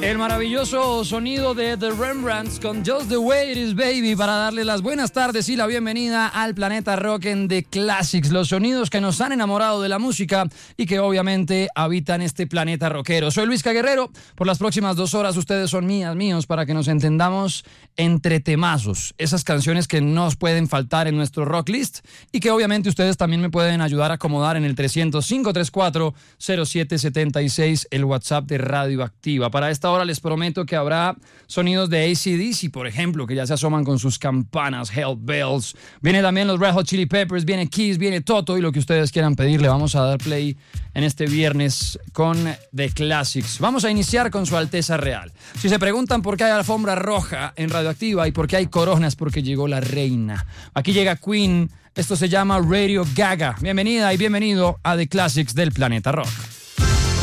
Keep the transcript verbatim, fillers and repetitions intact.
El maravilloso sonido de The Rembrandts con Just the Way It Is Baby para darle las buenas tardes y la bienvenida al Planeta Rock en The Classics, los sonidos que nos han enamorado de la música y que obviamente habitan este planeta rockero. Soy Luis Guerrero, por las próximas dos horas ustedes son mías, míos, para que nos entendamos entre temazos, esas canciones que no pueden faltar en nuestro rock list y que obviamente ustedes también me pueden ayudar a acomodar en el trescientos, cinco tres cuatro, cero siete siete seis, el WhatsApp de Radioactiva. Para esta ahora les prometo que habrá sonidos de A C D C, por ejemplo, que ya se asoman con sus campanas, Hell Bells. Viene también los Red Hot Chili Peppers, viene Kiss, viene Toto y lo que ustedes quieran pedir. Le vamos a dar play en este viernes con The Classics. Vamos a iniciar con Su Alteza Real. Si se preguntan por qué hay alfombra roja en Radioactiva y por qué hay coronas, porque llegó la reina. Aquí llega Queen. Esto se llama Radio Gaga. Bienvenida y bienvenido a The Classics del Planeta Rock.